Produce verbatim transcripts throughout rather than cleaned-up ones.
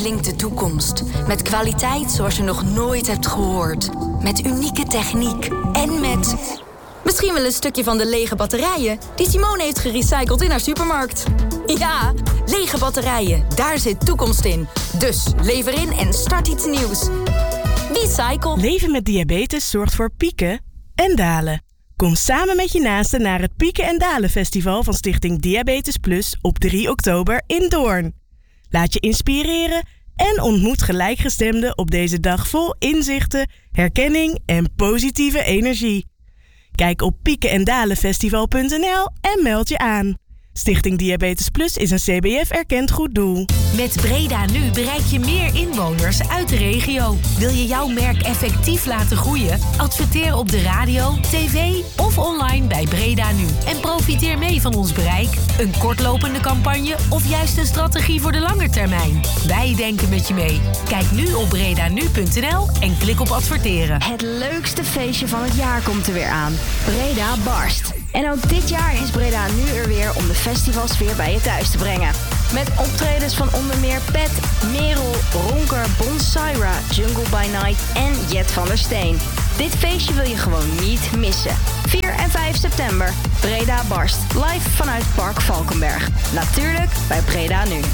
klinkt de toekomst. Met kwaliteit zoals je nog nooit hebt gehoord. Met unieke techniek. En met... misschien wel een stukje van de lege batterijen die Simone heeft gerecycled in haar supermarkt. Ja, lege batterijen. Daar zit toekomst in. Dus lever in en start iets nieuws. Recycle. Leven met diabetes zorgt voor pieken en dalen. Kom samen met je naasten naar het Pieken en Dalen Festival van Stichting Diabetes Plus op drie oktober in Doorn. Laat je inspireren en ontmoet gelijkgestemden op deze dag vol inzichten, herkenning en positieve energie. Kijk op pieken en dalen festival punt n l en meld je aan. Stichting Diabetes Plus is een C B F-erkend goed doel. Met Breda Nu bereik je meer inwoners uit de regio. Wil je jouw merk effectief laten groeien? Adverteer op de radio, tv of online bij Breda Nu. En profiteer mee van ons bereik, een kortlopende campagne of juist een strategie voor de lange termijn. Wij denken met je mee. Kijk nu op breda nu punt n l en klik op adverteren. Het leukste feestje van het jaar komt er weer aan. Breda Barst. En ook dit jaar is Breda Nu er weer om de festivalsfeer bij je thuis te brengen. Met optredens van onder meer Pet, Merel, Ronker, Bonsaira, Jungle by Night en Jet van der Steen. Dit feestje wil je gewoon niet missen. vier en vijf september, Breda Barst, live vanuit Park Valkenberg. Natuurlijk bij Breda Nu.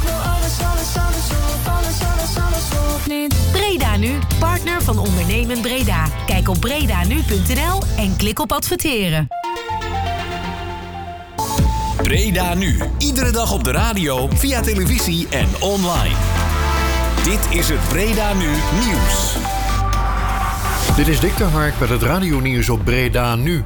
Breda Nu, partner van Ondernemen Breda. Kijk op breda nu punt n l en klik op adverteren. Breda Nu. Iedere dag op de radio, via televisie en online. Dit is het Breda Nu nieuws. Dit is Dick de Hark met het radionieuws op Breda Nu.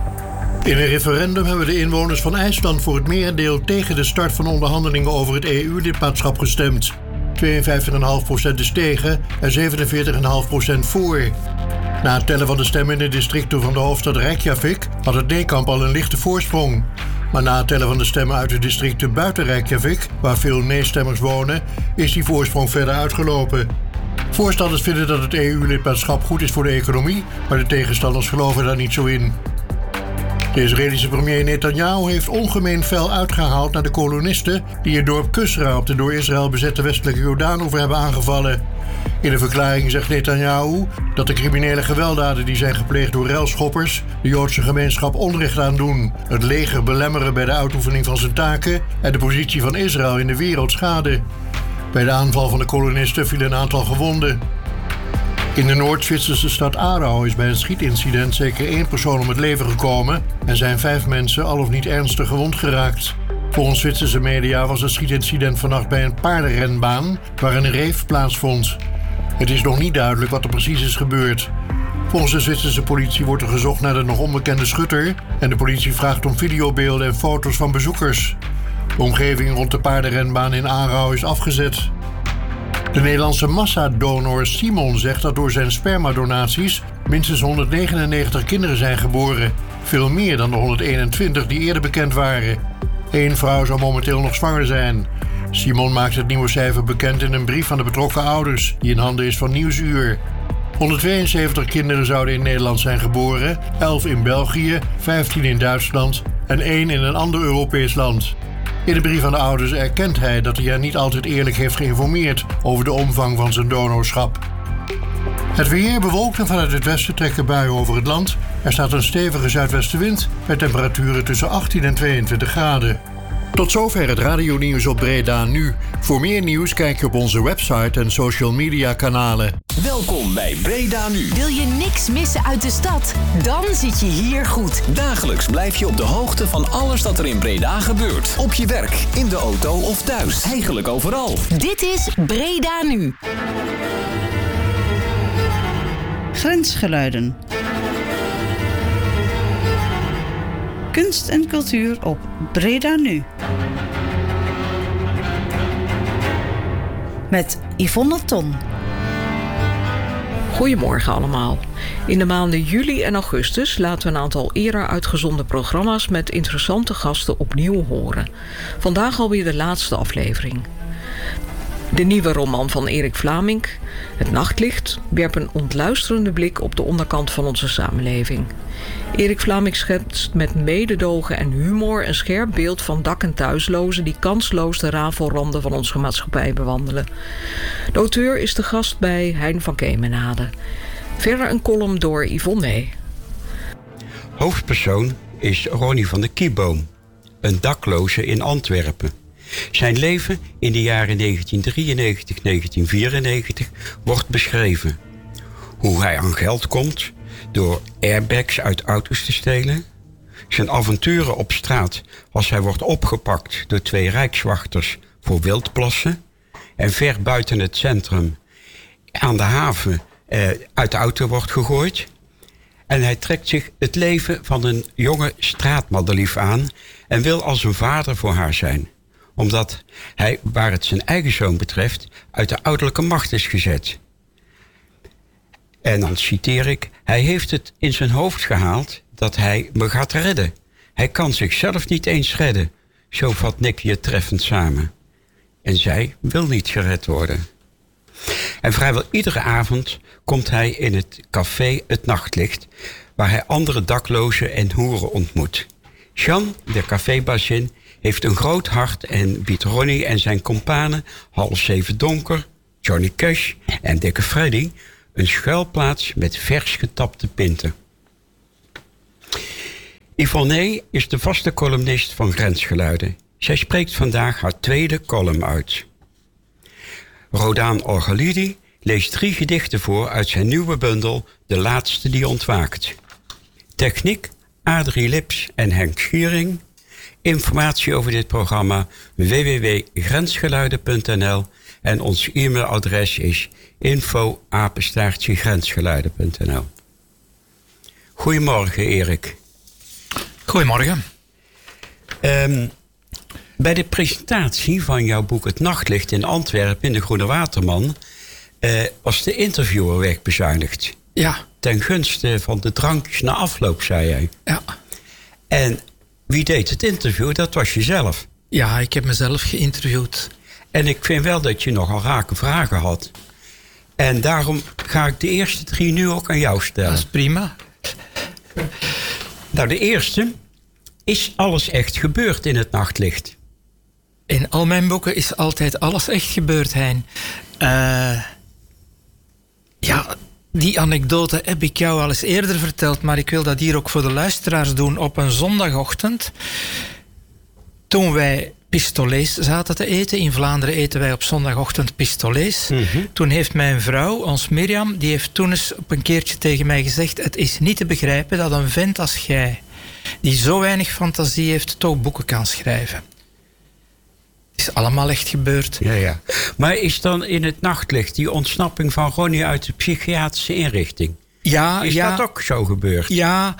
In een referendum hebben de inwoners van IJsland voor het merendeel tegen de start van onderhandelingen over het E U-lidmaatschap gestemd. tweeënvijftig komma vijf procent is tegen en zevenenveertig komma vijf procent voor. Na het tellen van de stemmen in de districten van de hoofdstad Reykjavik had het nee-kamp al een lichte voorsprong. Maar na het tellen van de stemmen uit de districten buiten Reykjavik, waar veel nee-stemmers wonen, is die voorsprong verder uitgelopen. Voorstanders vinden dat het E U-lidmaatschap goed is voor de economie, maar de tegenstanders geloven daar niet zo in. De Israëlische premier Netanyahu heeft ongemeen fel uitgehaald naar de kolonisten die het dorp Kusra op de door Israël bezette westelijke Jordaanoever hebben aangevallen. In een verklaring zegt Netanyahu dat de criminele gewelddaden die zijn gepleegd door relschoppers de Joodse gemeenschap onrecht aandoen, het leger belemmeren bij de uitoefening van zijn taken en de positie van Israël in de wereld schaden. Bij de aanval van de kolonisten vielen een aantal gewonden. In de Noord-Zwitserse stad Aarau is bij een schietincident zeker één persoon om het leven gekomen en zijn vijf mensen al of niet ernstig gewond geraakt. Volgens Zwitserse media was het schietincident vannacht bij een paardenrenbaan waar een reef plaatsvond. Het is nog niet duidelijk wat er precies is gebeurd. Volgens de Zwitserse politie wordt er gezocht naar de nog onbekende schutter en de politie vraagt om videobeelden en foto's van bezoekers. De omgeving rond de paardenrenbaan in Aarau is afgezet. De Nederlandse massadonor Simon zegt dat door zijn spermadonaties minstens honderdnegenennegentig kinderen zijn geboren. Veel meer dan de honderdeenentwintig die eerder bekend waren. Eén vrouw zou momenteel nog zwanger zijn. Simon maakt het nieuwe cijfer bekend in een brief aan de betrokken ouders, die in handen is van Nieuwsuur. honderdtweeënzeventig kinderen zouden in Nederland zijn geboren, elf in België, vijftien in Duitsland en één in een ander Europees land. In de brief aan de ouders erkent hij dat hij hen niet altijd eerlijk heeft geïnformeerd over de omvang van zijn donorschap. Het weer bewolkt en vanuit het westen trekken buien over het land. Er staat een stevige zuidwestenwind met temperaturen tussen achttien en tweeëntwintig graden. Tot zover het radionieuws op Breda Nu. Voor meer nieuws kijk je op onze website en social media kanalen. Welkom bij Breda Nu. Wil je niks missen uit de stad? Dan zit je hier goed. Dagelijks blijf je op de hoogte van alles dat er in Breda gebeurt. Op je werk, in de auto of thuis. Eigenlijk overal. Dit is Breda Nu. Grensgeluiden. Kunst en cultuur op Breda Nu. Met Yvonne Ton. Goedemorgen allemaal. In de maanden juli en augustus laten we een aantal eerder uitgezonden programma's met interessante gasten opnieuw horen. Vandaag alweer de laatste aflevering. De nieuwe roman van Erik Vlamink, Het Nachtlicht, werpt een ontluisterende blik op de onderkant van onze samenleving. Erik Vlamink schetst met mededogen en humor een scherp beeld van dak- en thuislozen die kansloos de rafelranden van onze maatschappij bewandelen. De auteur is de gast bij Hein van Kemenade. Verder een column door Yvonne. Hoofdpersoon is Ronnie van de Kieboom, een dakloze in Antwerpen. Zijn leven in de jaren negentien drieënnegentig tot negentien vierennegentig wordt beschreven. Hoe hij aan geld komt door airbags uit auto's te stelen. Zijn avonturen op straat als hij wordt opgepakt door twee rijkswachters voor wildplassen. En ver buiten het centrum aan de haven eh, uit de auto wordt gegooid. En hij trekt zich het leven van een jonge straatmadelief aan en wil als een vader voor haar zijn. Omdat hij, waar het zijn eigen zoon betreft, uit de ouderlijke macht is gezet. En dan citeer ik: hij heeft het in zijn hoofd gehaald dat hij me gaat redden. Hij kan zichzelf niet eens redden. Zo vat Nicky het treffend samen. En zij wil niet gered worden. En vrijwel iedere avond komt hij in het café Het Nachtlicht, waar hij andere daklozen en hoeren ontmoet. Jean, de cafébazin, heeft een groot hart en biedt Ronnie en zijn companen half zeven donker, Johnny Cash en Dikke Freddy een schuilplaats met vers getapte pinten. Yvonne is de vaste columnist van Grensgeluiden. Zij spreekt vandaag haar tweede column uit. Rodaan Orgelidi leest drie gedichten voor uit zijn nieuwe bundel De Laatste die Ontwaakt. Techniek Adrie Lips en Henk Schiering. Informatie over dit programma w w w punt grensgeluiden punt n l en ons e-mailadres is info apenstaartje grensgeluiden punt n l. Goedemorgen, Erik. Goedemorgen. Um, bij de presentatie van jouw boek Het Nachtlicht in Antwerpen in de Groene Waterman uh, was de interviewer wegbezuinigd. Ja. Ten gunste van de drankjes na afloop, zei jij. Ja. En wie deed het interview? Dat was jezelf. Ja, ik heb mezelf geïnterviewd. En ik vind wel dat je nogal rake vragen had. En daarom ga ik de eerste drie nu ook aan jou stellen. Dat is prima. Nou, de eerste. Is alles echt gebeurd in Het Nachtlicht? In al mijn boeken is altijd alles echt gebeurd, Hein. Uh, ja, die anekdote heb ik jou al eens eerder verteld, maar ik wil dat hier ook voor de luisteraars doen. Op een zondagochtend, toen wij pistolets zaten te eten. In Vlaanderen eten wij op zondagochtend pistolets. Mm-hmm. Toen heeft mijn vrouw, ons Mirjam, die heeft toen eens op een keertje tegen mij gezegd: het is niet te begrijpen dat een vent als jij, die zo weinig fantasie heeft, toch boeken kan schrijven. Het is allemaal echt gebeurd. Ja, ja. Maar is dan in Het Nachtlicht die ontsnapping van Ronnie uit de psychiatrische inrichting? Ja, is ja, dat ook zo gebeurd? Ja.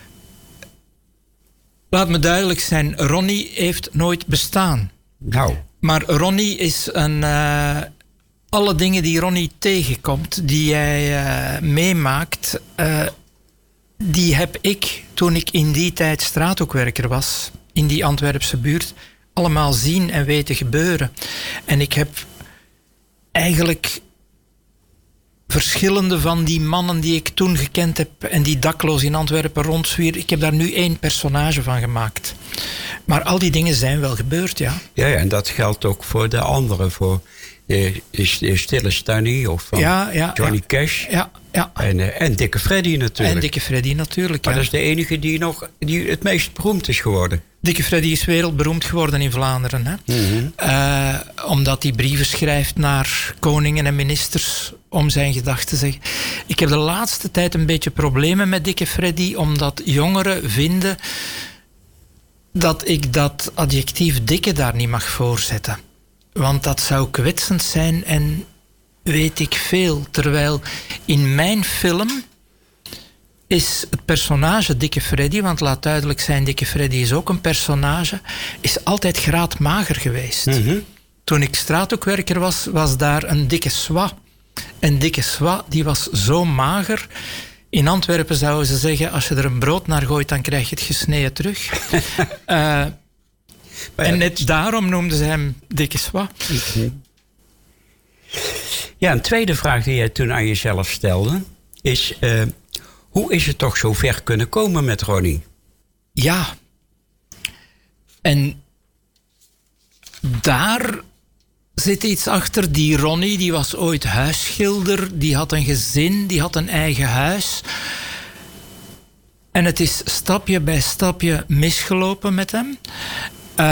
Laat me duidelijk zijn, Ronnie heeft nooit bestaan. Nou. Maar Ronnie is een... Uh, alle dingen die Ronnie tegenkomt, die hij uh, meemaakt, Uh, die heb ik, toen ik in die tijd straathoekwerker was, in die Antwerpse buurt, allemaal zien en weten gebeuren. En ik heb eigenlijk verschillende van die mannen die ik toen gekend heb en die dakloos in Antwerpen rondzwierden, ik heb daar nu één personage van gemaakt. Maar al die dingen zijn wel gebeurd, ja. Ja, ja, en dat geldt ook voor de anderen, voor de, de Stille Stanny of van ja, ja, Johnny ja. Cash. Ja, ja. En, uh, en Dikke Freddy natuurlijk. En Dikke Freddy natuurlijk, Maar ja. dat is de enige die nog die het meest beroemd is geworden. Dikke Freddy is wereldberoemd geworden in Vlaanderen. Hè? Mm-hmm. Uh, omdat hij brieven schrijft naar koningen en ministers om zijn gedachten te zeggen. Ik heb de laatste tijd een beetje problemen met Dikke Freddy, omdat jongeren vinden dat ik dat adjectief dikke daar niet mag voorzetten. Want dat zou kwetsend zijn en weet ik veel. Terwijl in mijn film is het personage Dikke Freddy, want laat duidelijk zijn, Dikke Freddy is ook een personage, is altijd graadmager geweest. Mm-hmm. Toen ik straathoekwerker was, was daar een Dikke Swa. En Dikke Swa, die was zo mager. In Antwerpen zouden ze zeggen, als je er een brood naar gooit, dan krijg je het gesneden terug. uh, en net daarom noemden ze hem Dikke Swa. Mm-hmm. Ja, een tweede vraag die jij toen aan jezelf stelde is... Uh, hoe is het toch zo ver kunnen komen met Ronnie? Ja. En daar zit iets achter. Die Ronnie, die was ooit huisschilder. Die had een gezin, die had een eigen huis. En het is stapje bij stapje misgelopen met hem. Uh,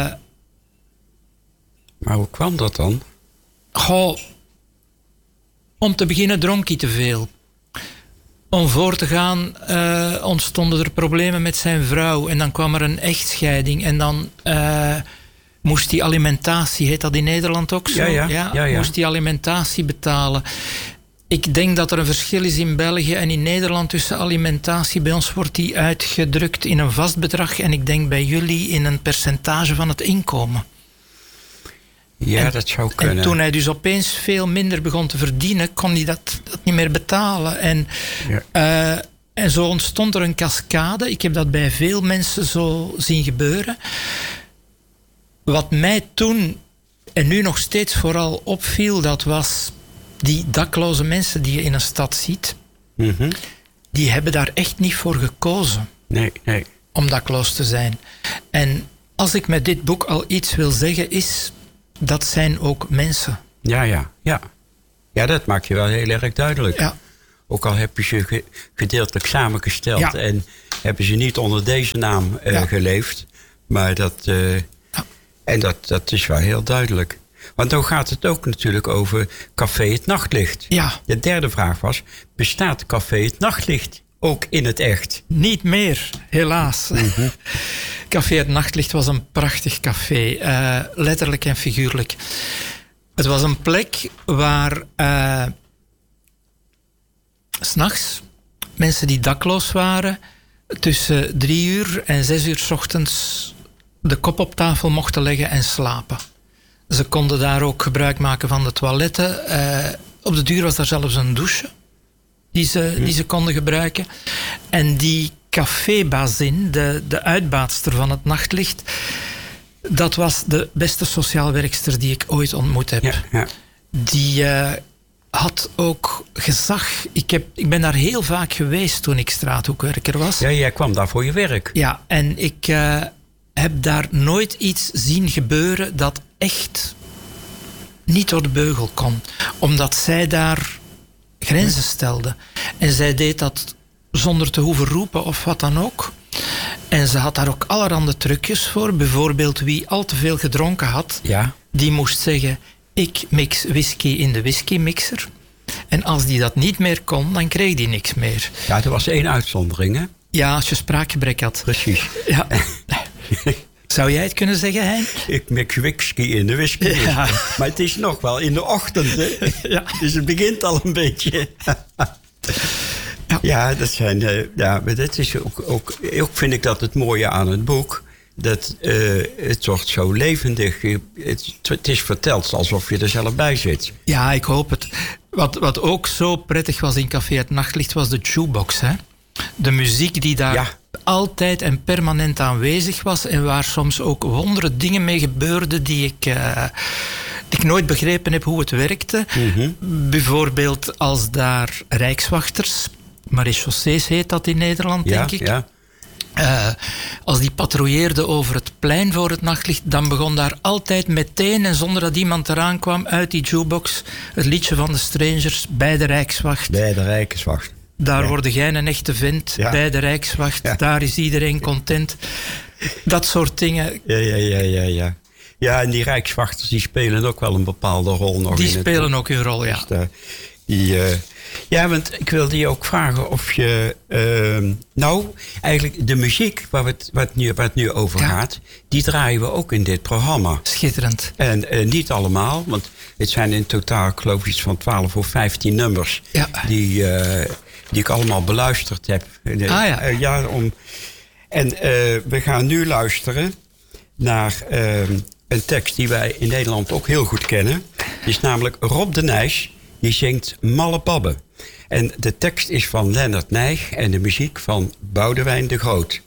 maar hoe kwam dat dan? Goh, om te beginnen dronk hij te veel. Om voor te gaan uh, ontstonden er problemen met zijn vrouw. En dan kwam er een echtscheiding. En dan uh, moest hij alimentatie, heet dat in Nederland ook zo? Ja, ja. ja, ja, ja. Moest hij alimentatie betalen. Ik denk dat er een verschil is in België en in Nederland tussen alimentatie. Bij ons wordt die uitgedrukt in een vast bedrag. En ik denk bij jullie in een percentage van het inkomen. Ja, en, dat zou kunnen. En toen hij dus opeens veel minder begon te verdienen, kon hij dat, dat niet meer betalen. En, ja. uh, en zo ontstond er een cascade. Ik heb dat bij veel mensen zo zien gebeuren. Wat mij toen en nu nog steeds vooral opviel, dat was die dakloze mensen die je in een stad ziet. Mm-hmm. Die hebben daar echt niet voor gekozen. Nee, nee. Om dakloos te zijn. En als ik met dit boek al iets wil zeggen, is... dat zijn ook mensen. Ja, ja, ja. Ja, dat maak je wel heel erg duidelijk. Ja. Ook al heb je ze gedeeltelijk samengesteld... Ja. en hebben ze niet onder deze naam uh, ja. geleefd. Maar dat... Uh, ja. En dat, dat is wel heel duidelijk. Want dan gaat het ook natuurlijk over Café Het Nachtlicht. Ja. De derde vraag was... bestaat Café Het Nachtlicht ook in het echt? Niet meer, helaas. Mm-hmm. Café Het Nachtlicht was een prachtig café. Uh, letterlijk en figuurlijk. Het was een plek waar... Uh, 's nachts mensen die dakloos waren... tussen drie uur en zes uur 's ochtends... de kop op tafel mochten leggen en slapen. Ze konden daar ook gebruik maken van de toiletten. Uh, op de duur was daar zelfs een douche... die ze, die ze konden gebruiken. En die cafébazin, de, de uitbaatster van Het Nachtlicht... dat was de beste sociaal werkster die ik ooit ontmoet heb. Ja, ja. Die uh, had ook gezag. Ik, heb, ik ben daar heel vaak geweest toen ik straathoekwerker was. Ja, jij kwam daar voor je werk. Ja, en ik uh, heb daar nooit iets zien gebeuren... dat echt niet door de beugel kon. Omdat zij daar... grenzen stelde. En zij deed dat zonder te hoeven roepen of wat dan ook. En ze had daar ook allerhande trucjes voor. Bijvoorbeeld wie al te veel gedronken had, ja. die moest zeggen... ik mix whisky in de whiskymixer. En als die dat niet meer kon, dan kreeg die niks meer. Ja, er was één uitzondering, hè? Ja, als je spraakgebrek had. Precies. Ja. Zou jij het kunnen zeggen, Hein? Ik mix whisky in de whisky. Ja. Maar het is nog wel in de ochtend, hè? Ja. Dus het begint al een beetje. Ja, ja dat zijn... Uh, ja, maar dat is ook, ook... Ook vind ik dat het mooie aan het boek... dat uh, het wordt zo levendig. Het, het is verteld alsof je er zelf bij zit. Ja, ik hoop het. Wat, wat ook zo prettig was in Café Het Nachtlicht... was de jukebox, hè? De muziek die daar... Ja. altijd en permanent aanwezig was... en waar soms ook wondere dingen mee gebeurden... die ik, uh, die ik nooit begrepen heb hoe het werkte. Mm-hmm. Bijvoorbeeld als daar rijkswachters... maréchaussées heet dat in Nederland, ja, denk ik... Ja. Uh, als die patrouilleerden over het plein voor Het Nachtlicht... dan begon daar altijd meteen en zonder dat iemand eraan kwam... uit die jukebox het liedje van de Strangers... bij de Rijkswacht. Bij de Rijkswacht. Daar ja. word jij een echte vent, ja. bij de Rijkswacht. Ja. Daar is iedereen content. Dat soort dingen. Ja, ja, ja, ja, ja. Ja, en die Rijkswachters die spelen ook wel een bepaalde rol nog. Die in spelen het... ook hun rol, ja. Dus, uh, die, uh... Ja, want ik wilde je ook vragen of je... Uh, nou, eigenlijk de muziek waar het, waar het, nu, waar het nu over ja. gaat... die draaien we ook in dit programma. Schitterend. En uh, niet allemaal, want het zijn in totaal geloof ik iets van twaalf of vijftien nummers... Ja. Die, uh, die ik allemaal beluisterd heb. Ah ja. Uh, ja om... En uh, we gaan nu luisteren naar uh, een tekst die wij in Nederland ook heel goed kennen. Die is namelijk Rob de Nijs, die zingt Malle Babbe. En de tekst is van Lennart Nijg en de muziek van Boudewijn de Groot.